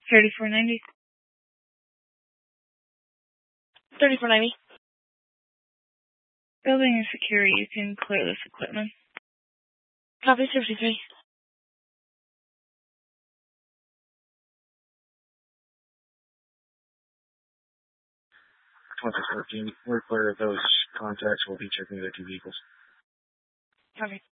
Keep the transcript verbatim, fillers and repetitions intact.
thirty-four ninety. thirty-four ninety. Building is secure. You can clear this equipment. Copy fifty-three. twenty fourteen. We're clear of those contacts. We'll be checking the two vehicles. Copy.